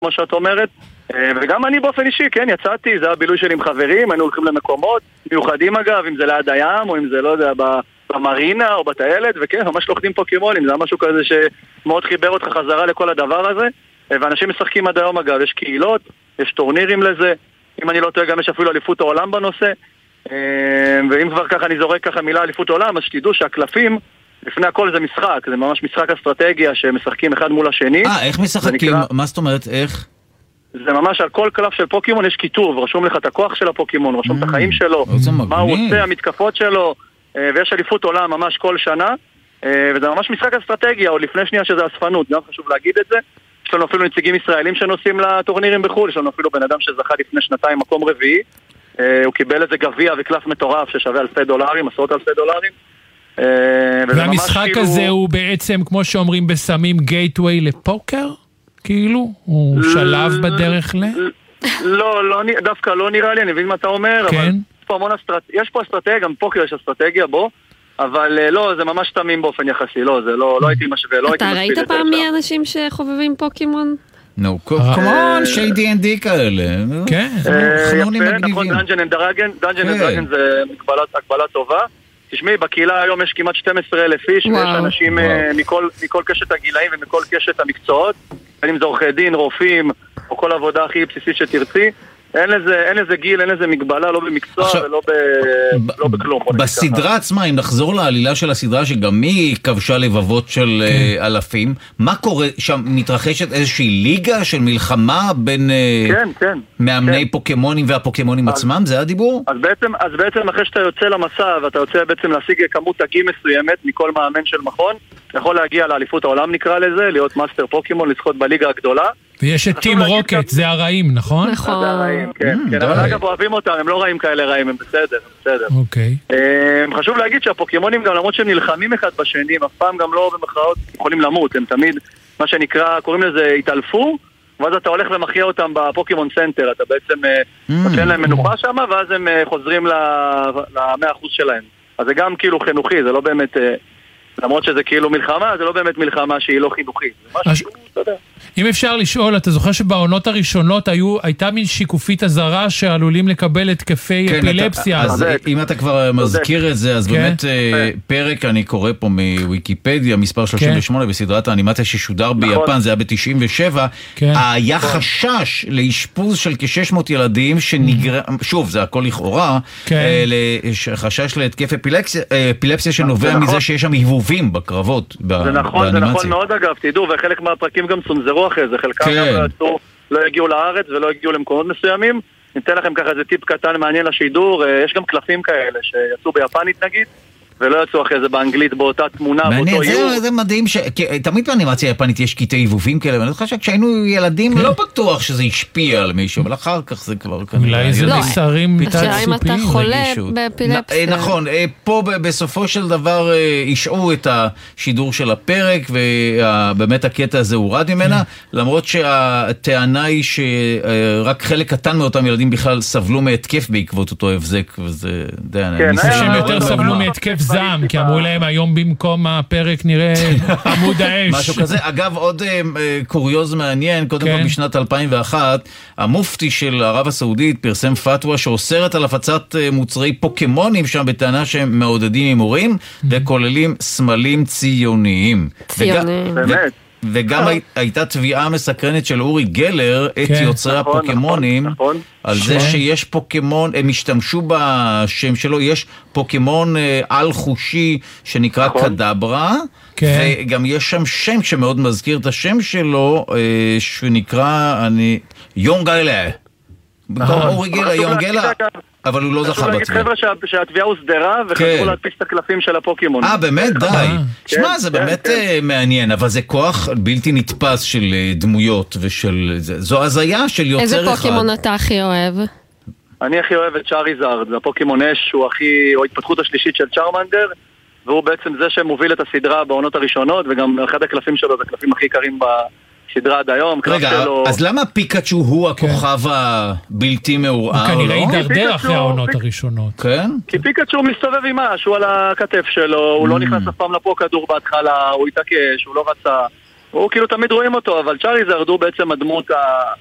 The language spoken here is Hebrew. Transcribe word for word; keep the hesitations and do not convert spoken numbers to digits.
כמו שאת אומרת. וגם אני באופן אישי, כן, יצאתי, זה היה בילוי שלי עם חברים, היינו הולכים למקומות מיוחדים אגב, אם זה ליד הים, או אם זה, לא יודע, במרינה או בטיילת, וכן, ממש לוקחים פוקימונים, זה משהו כזה שמאוד חיבר אותך חזרה לכל הדבר הזה, ואנשים משחקים עד היום אגב, יש קהילות, יש טורנירים לזה, אם אני לא טועה גם יש אפילו אליפות העולם בנושא, ואם כבר ככה אני זורק ככה מילה אליפות העולם, אז שתדעו שהקלפים, לפני הכל זה משחק, זה ממש משחק אסטרטגיה שמשחקים אחד מול השני. אה, איך משחקים? נקרא... מה זאת אומרת, איך? זה ממש על כל קלף של פוקימון יש כיתוב, רשום לך את הכוח של הפוקימון, רשום mm, את החיים שלו, מה הוא עושה, המתקפות שלו, ויש אליפות עולם ממש כל שנה, וזה ממש משחק אסטרטגיה, או לפני שנייה שזה אספנות, גם חשוב להגיד את זה. יש לנו אפילו נציגים ישראלים שנוסעים לטורנירים בחו"ל, יש לנו אפילו בן אדם שזכה לפני שנתיים מקום רביעי, הוא קיבל איזה גביע וקלף מטורף ששווה אלפי דולרים, עשרות אלפי דולרים. והמשחק הזה הוא בעצם, כמו שאומרים בסמים, גייטווי לפוקר? כאילו? הוא שלב בדרך ל... לא, דווקא לא נראה לי, אני מבין מה אתה אומר, אבל יש פה אסטרטגיה, גם פוקר יש אסטרטגיה בו, אבל לא, זה ממש תמים באופן יחסי, לא, זה לא הייתי משווה, לא הייתי משפיל את זה. אתה ראית פעם מי אנשים שחובבים פוקימון? נו, כמובן, שי די אנד די כאלה. כן. יפה, נכון, דאנג'ן אנד דרגן, דאנג'ן אנד דרגן זה הגבלה טובה. תשמעי, בקהילה היום יש כמעט שנים עשר אלף איש, ויש אנשים מכל קשת הגילאים ומכל קשת המקצועות, בין אם זה עורכי דין, רופאים, או כל עבודה הכי בסיסית שתרצי. אין לזה, אין לזה גיל, אין לזה מגבלה, לא במקצוע ולא ב... לא בכלום. בסדרה עצמה, אם נחזור לעלילה של הסדרה, שגם היא כבשה לבבות של אלפים, מה קורה שם? מתרחשת איזושהי ליגה של מלחמה בין מאמני פוקימונים והפוקימונים עצמם? זה הדיבור? אז בעצם, אז בעצם אחרי שאתה יוצא למסע, ואתה יוצא בעצם להשיג כמות תגים מסוימת מכל מאמן של מכון, אתה יכול להגיע לאליפות העולם נקרא לזה, להיות מאסטר פוקימון, לזכות בליגה הגדולה. ויש את טים רוקט, זה הרעים, נכון? נכון. זה הרעים, כן. אבל אגב אוהבים אותם, הם לא רעים כאלה רעים, הם בסדר, בסדר. אוקיי. חשוב להגיד שהפוקימונים גם למרות שהם נלחמים אחד בשני, אף פעם גם לא במחאות יכולים למות, הם תמיד, מה שנקרא, קוראים לזה התעלפו, ואז אתה הולך ומחיה אותם בפוקימון סנטר, אתה בעצם נותן להם מנוחה שם, ואז הם חוזרים ל-מאה אחוז שלהם. אז זה גם כאילו חינוכי, זה לא באמת... למרות שזה כאילו מלחמה, זה לא באמת מלחמה שהיא לא חינוכית. זה משהו, אתה יודע. אם אפשר לשאול, אתה זוכר שבעונות הראשונות היו, הייתה מין שיקופית הזרה שעלולים לקבל התקפי אפילפסיה. אז אם אתה כבר מזכיר את זה, אז באמת פרק, אני קורא פה מוויקיפדיה, מספר שלושים ושמונה, בסדרת האנימציה ששודר ביפן, זה היה ב-תשעים ושבע, היה חשש לאשפוז של כ-שש מאות ילדים, שנגרם, שוב, זה הכל לכאורה, חשש להתקף אפילפסיה שנובע מזה שיש שם היבובים בקרבות, זה נכון, זה נכון מאוד אגב, תדעו, וחלק מהפרקים גם צונזרו אחרי זה, חלקם גם לא הגיעו לארץ ולא הגיעו למקומות מסוימים. ניתן לכם ככה איזה טיפ קטן מעניין לשידור, יש גם קלפים כאלה שיצאו ביפנית נגיד, ולא יצאו אחרי זה באנגלית באותה תמונה, באותו איור. זה מדהים, תמיד באנימציה היפנית יש קטעי עיבובים כאלה, ואני חושב שכשהיינו ילדים לא בטוח שזה השפיע על מישהו, אבל אחר כך זה כבר... אולי איזה ניסרים השאלה אם אתה חולה באפילפסיה. נכון, פה בסופו של דבר השעו את השידור של הפרק, ובאמת הקטע הזה הורד ממנה, למרות שהטענה היא שרק חלק קטן מאותם ילדים בכלל סבלו מהתקף בעקבות אותו הבזק, וזה די... שהם יותר סבלו מהתקף זעם, כי אמרו להם היום במקום הפרק נראה עמוד האש. משהו כזה. אגב, עוד קוריוז מעניין, קודם כל בשנת אלפיים ואחת, המופתי של ערב הסעודית פרסם פתווה שאוסרת על הפצת מוצרי פוקימונים שם בטענה שהם מעודדים הימורים, וכוללים סמלים ציוניים. ציוניים. באמת. וגם הייתה תביעה מסקרנת של אורי גלר את יוצרי הפוקימונים על זה שיש פוקימון, הם השתמשו בשם שלו, יש פוקימון על חושי שנקרא קדברה, וגם יש שם שם שמאוד מזכיר את השם שלו, שנקרא יונגלה. במקום אורי גלר, יונגלה, אבל הוא לא זכה בתביעה. חשוב להגיד חבר'ה שהתביעה הוסדרה וחזרו להדפיס את הקלפים של הפוקימון. אה, באמת? די. שמע, זה באמת מעניין, אבל זה כוח בלתי נתפס של דמויות ושל... זו הזיה של יוצר אחד. איזה פוקימון אתה הכי אוהב? אני הכי אוהב את צ'אריזארד, זה הפוקימון אש, הוא הכי... או התפתחות השלישית של צ'ארמנדר, והוא בעצם זה שמוביל את הסדרה בעונות הראשונות, וגם אחד הקלפים שלו זה הקלפים הכי קרים ב... סדרה עד היום. רגע, אז למה פיקאצ'ו הוא הכוכב הבלתי מעורער? הוא כנראה יידרדר אחרי העונות הראשונות. כן? כי פיקאצ'ו מסתובב עם משהו על הכתף שלו, הוא לא נכנס אף פעם לפה כדור בהתחלה, הוא התעקש, הוא לא רצה. הוא כאילו תמיד רואים אותו, אבל צ'אריזרד הוא בעצם הדמות